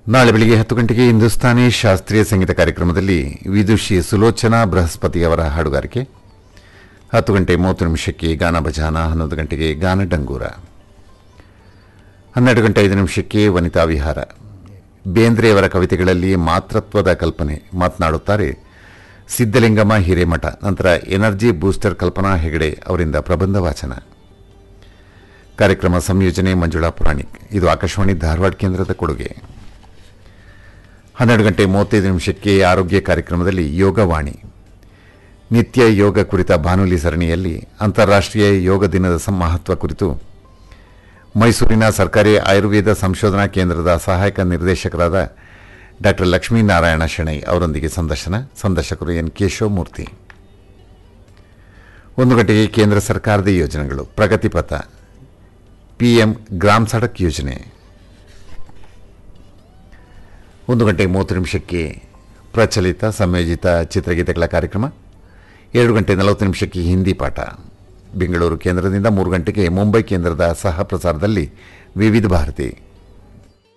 ನಾಳೆ ಬೆಳಿಗ್ಗೆ 10 ಗಂಟೆಗೆ ಹಿಂದೂಸ್ತಾನಿ ಶಾಸ್ತ್ರೀಯ ಸಂಗೀತ ಕಾರ್ಯಕ್ರಮದಲ್ಲಿ ವಿದುಷಿ ಸುಲೋಚನಾ ಬೃಹಸ್ಪತಿ ಅವರ ಹಾಡುಗಾರಿಕೆ. 10 ಗಂಟೆ 30 ನಿಮಿಷಕ್ಕೆ ಗಾನ ಭಜಾನ, 11 ಗಂಟೆಗೆ ಗಾನ ಡಂಗೂರ, 12 ಗಂಟೆ 5 ನಿಮಿಷಕ್ಕೆ ವನಿತಾ ವಿಹಾರ. ಬೇಂದ್ರೆಯವರ ಕವಿತೆಗಳಲ್ಲಿ ಮಾತೃತ್ವದ ಕಲ್ಪನೆ ಮಾತನಾಡುತ್ತಾರೆ ಸಿದ್ದಲಿಂಗಮ್ಮ ಹಿರೇಮಠ. ನಂತರ ಎನರ್ಜಿ ಬೂಸ್ಟರ್ ಕಲ್ಪನಾ ಹೆಗಡೆ ಅವರಿಂದ ಪ್ರಬಂಧ ವಾಚನ. ಕಾರ್ಯಕ್ರಮ ಸಂಯೋಜನೆ ಮಂಜುಳಾ ಪುರಾಣಿಕ್. ಇದು ಆಕಾಶವಾಣಿ ಧಾರವಾಡ ಕೇಂದ್ರದ ಕೊಡುಗೆ. 12 ಗಂಟೆ 35 ನಿಮಿಷಕ್ಕೆ ಆರೋಗ್ಯ ಕಾರ್ಯಕ್ರಮದಲ್ಲಿ ಯೋಗವಾಣಿ. ನಿತ್ಯ ಯೋಗ ಕುರಿತ ಬಾನುಲಿ ಸರಣಿಯಲ್ಲಿ ಅಂತಾರಾಷ್ಟ್ರೀಯ ಯೋಗ ದಿನದ ಮಹತ್ವ ಕುರಿತು ಮೈಸೂರಿನ ಸರ್ಕಾರಿ ಆಯುರ್ವೇದ ಸಂಶೋಧನಾ ಕೇಂದ್ರದ ಸಹಾಯಕ ನಿರ್ದೇಶಕರಾದ ಡಾ ಲಕ್ಷ್ಮೀನಾರಾಯಣ ಶೆಣೈ ಅವರೊಂದಿಗೆ ಸಂದರ್ಶನ. ಸಂದರ್ಶಕರು ಎನ್ ಕೇಶವಮೂರ್ತಿ. 1 ಗಂಟೆಗೆ ಕೇಂದ್ರ ಸರ್ಕಾರದ ಯೋಜನೆಗಳು, ಪ್ರಗತಿಪಥ, ಪಿಎಂ ಗ್ರಾಮ್ ಸಡಕ್ ಯೋಜನೆ. 1 ಗಂಟೆ 30 ನಿಮಿಷಕ್ಕೆ ಪ್ರಚಲಿತ ಸಂಯೋಜಿತ ಚಿತ್ರಗೀತೆಗಳ ಕಾರ್ಯಕ್ರಮ. 2 ಗಂಟೆ 40 ನಿಮಿಷಕ್ಕೆ ಹಿಂದಿ ಪಾಠ ಬೆಂಗಳೂರು ಕೇಂದ್ರದಿಂದ. 3 ಗಂಟೆಗೆ ಮುಂಬೈ ಕೇಂದ್ರದ ಸಹ ಪ್ರಸಾರದಲ್ಲಿ ವಿವಿಧ ಭಾರತಿ.